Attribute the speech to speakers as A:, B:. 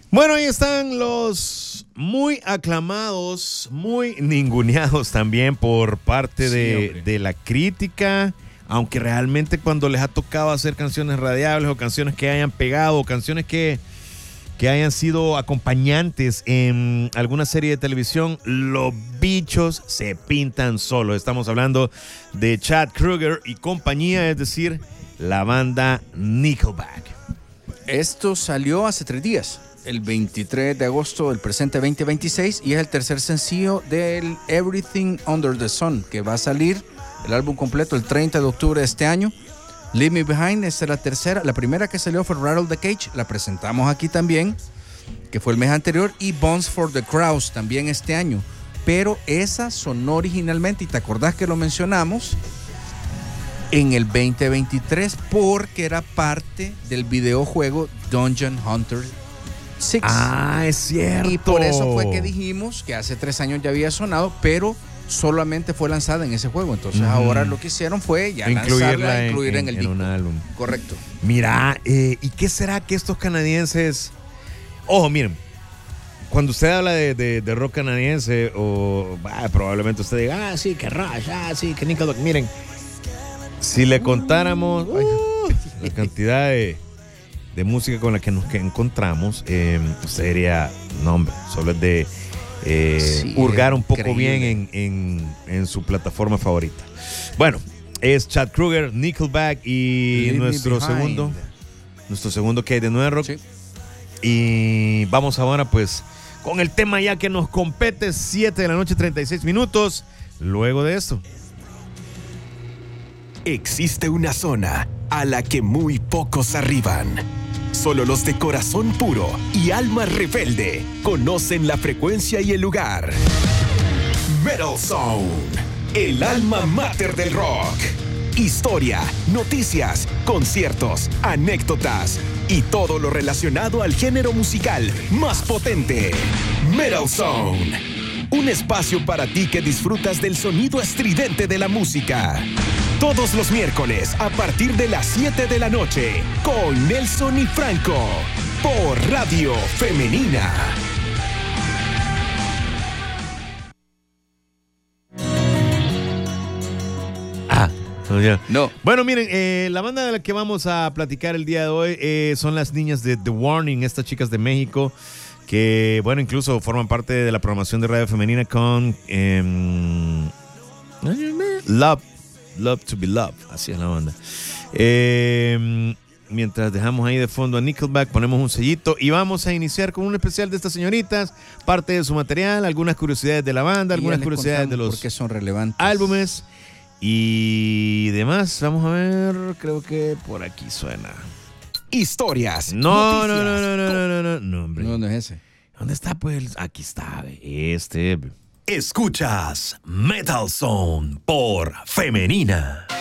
A: Bueno, ahí están los muy aclamados, muy ninguneados también por parte de la crítica, aunque realmente cuando les ha tocado hacer canciones radiables o canciones que hayan pegado, o canciones que hayan sido acompañantes en alguna serie de televisión, los bichos se pintan solos. Estamos hablando de Chad Kroeger y compañía, es decir, la banda Nickelback.
B: Esto salió hace 3 días, el 23 de agosto del presente 2026, y es el tercer sencillo del Everything Under the Sun, que va a salir el álbum completo el 30 de octubre de este año. Leave Me Behind, esta es la tercera. La primera que salió fue Rattle the Cage, la presentamos aquí también, que fue el mes anterior, y Bones for the Crows también este año. Pero esa sonó originalmente, y te acordás que lo mencionamos, en el 2023, porque era parte del videojuego Dungeon Hunter 6.
A: Ah, es cierto.
B: Y por eso fue que dijimos que hace 3 años ya había sonado, pero solamente fue lanzada en ese juego. Entonces ahora lo que hicieron fue ya lanzarla, incluir en el disco.
A: Un álbum.
B: Correcto.
A: Mira, ¿y qué será que estos canadienses... Ojo, miren, cuando usted habla de rock canadiense, o probablemente usted diga, sí, que Rush, sí, que Nickelback. Miren, si le contáramos la cantidad de música con la que nos encontramos, usted diría, no hombre, solo es de hurgar un poco bien en su plataforma favorita. Bueno, es Chad Kroeger, Nickelback y nuestro segundo que hay de nuevo rock. Sí. Y vamos ahora pues con el tema ya que nos compete, 7 de la noche, 36 minutos. Luego de eso,
C: existe una zona a la que muy pocos arriban. Solo los de corazón puro y alma rebelde conocen la frecuencia y el lugar. Metal Zone, el alma mater del rock. Historia, noticias, conciertos, anécdotas y todo lo relacionado al género musical más potente. Metal Zone, un espacio para ti que disfrutas del sonido estridente de la música. Todos los miércoles a partir de las 7 de la noche con Nelson y Franco por Radio Femenina.
A: No. Bueno, miren, la banda de la que vamos a platicar el día de hoy son las niñas de The Warning, estas chicas de México, que, bueno, incluso forman parte de la programación de Radio Femenina con Love to be Loved, así es la banda. Mientras dejamos ahí de fondo a Nickelback, ponemos un sellito y vamos a iniciar con un especial de estas señoritas, parte de su material, algunas curiosidades de la banda, algunas curiosidades de los
B: porque son relevantes
A: álbumes y demás. Vamos a ver, creo que por aquí suena.
C: Historias.
A: No, hombre.
B: No es ese.
A: ¿Dónde está pues? Aquí está,
C: Escuchas Metal Zone por Femenina.